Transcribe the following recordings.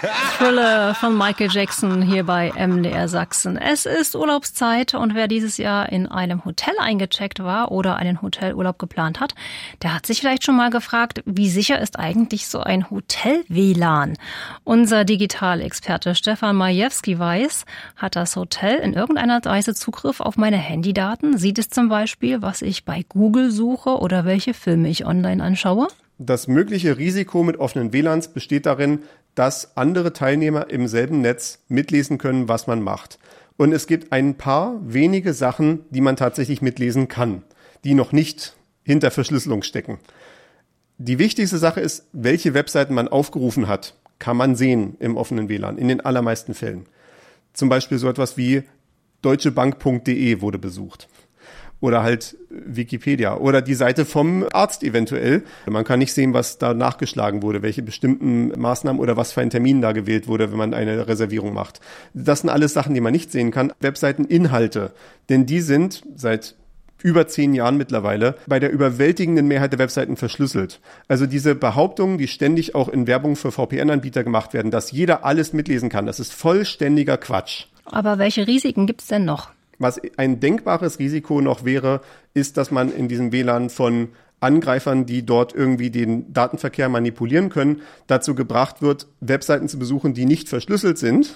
Thriller von Michael Jackson hier bei MDR Sachsen. Es ist Urlaubszeit und wer dieses Jahr in einem Hotel eingecheckt war oder einen Hotelurlaub geplant hat, der hat sich vielleicht schon mal gefragt, wie sicher ist eigentlich so ein Hotel-WLAN? Unser Digitalexperte Stefan Majewski weiß, hat das Hotel in irgendeiner Weise Zugriff auf meine Handydaten? Sieht es zum Beispiel, was ich bei Google suche oder welche Filme ich online anschaue? Das mögliche Risiko mit offenen WLANs besteht darin, dass andere Teilnehmer im selben Netz mitlesen können, was man macht. Und es gibt ein paar wenige Sachen, die man tatsächlich mitlesen kann, die noch nicht hinter Verschlüsselung stecken. Die wichtigste Sache ist, welche Webseiten man aufgerufen hat, kann man sehen im offenen WLAN, in den allermeisten Fällen. Zum Beispiel so etwas wie deutschebank.de wurde besucht. Oder halt Wikipedia oder die Seite vom Arzt eventuell. Man kann nicht sehen, was da nachgeschlagen wurde, welche bestimmten Maßnahmen oder was für ein Termin da gewählt wurde, wenn man eine Reservierung macht. Das sind alles Sachen, die man nicht sehen kann. Webseiteninhalte, denn die sind seit über 10 Jahren mittlerweile bei der überwältigenden Mehrheit der Webseiten verschlüsselt. Also diese Behauptungen, die ständig auch in Werbung für VPN-Anbieter gemacht werden, dass jeder alles mitlesen kann, das ist vollständiger Quatsch. Aber welche Risiken gibt es denn noch? Was ein denkbares Risiko noch wäre, ist, dass man in diesem WLAN von Angreifern, die dort irgendwie den Datenverkehr manipulieren können, dazu gebracht wird, Webseiten zu besuchen, die nicht verschlüsselt sind.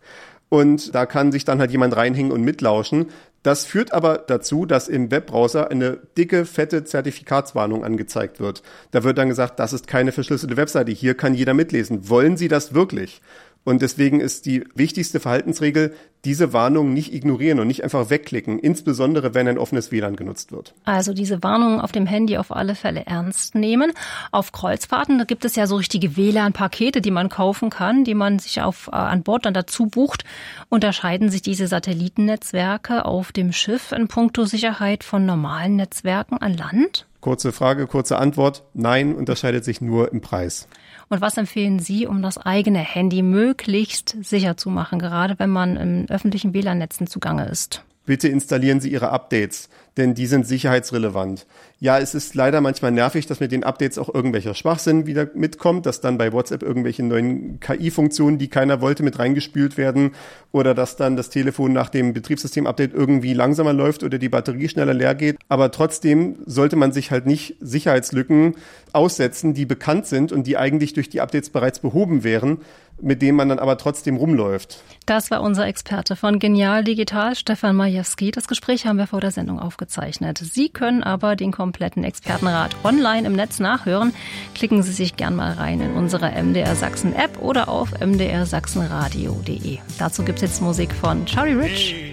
Und da kann sich dann halt jemand reinhängen und mitlauschen. Das führt aber dazu, dass im Webbrowser eine dicke, fette Zertifikatswarnung angezeigt wird. Da wird dann gesagt, das ist keine verschlüsselte Webseite, hier kann jeder mitlesen. Wollen Sie das wirklich? Und deswegen ist die wichtigste Verhaltensregel, diese Warnung nicht ignorieren und nicht einfach wegklicken, insbesondere wenn ein offenes WLAN genutzt wird. Also diese Warnungen auf dem Handy auf alle Fälle ernst nehmen. Auf Kreuzfahrten, da gibt es ja so richtige WLAN-Pakete, die man kaufen kann, die man sich an Bord dann dazu bucht. Unterscheiden sich diese Satellitennetzwerke auf dem Schiff in puncto Sicherheit von normalen Netzwerken an Land? Kurze Frage, kurze Antwort. Nein, unterscheidet sich nur im Preis. Und was empfehlen Sie, um das eigene Handy möglichst sicher zu machen, gerade wenn man in öffentlichen WLAN-Netzen zugange ist? Bitte installieren Sie Ihre Updates, denn die sind sicherheitsrelevant. Ja, es ist leider manchmal nervig, dass mit den Updates auch irgendwelcher Schwachsinn wieder mitkommt, dass dann bei WhatsApp irgendwelche neuen KI-Funktionen, die keiner wollte, mit reingespült werden oder dass dann das Telefon nach dem Betriebssystem-Update irgendwie langsamer läuft oder die Batterie schneller leer geht. Aber trotzdem sollte man sich halt nicht Sicherheitslücken aussetzen, die bekannt sind und die eigentlich durch die Updates bereits behoben wären, mit denen man dann aber trotzdem rumläuft. Das war unser Experte von Genial Digital, Stefan Majewski. Das Gespräch haben wir vor der Sendung aufgezeichnet. Sie können aber den kompletten Expertenrat online im Netz nachhören. Klicken Sie sich gern mal rein in unsere MDR Sachsen App oder auf mdrsachsenradio.de. Dazu gibt's jetzt Musik von Charlie Rich.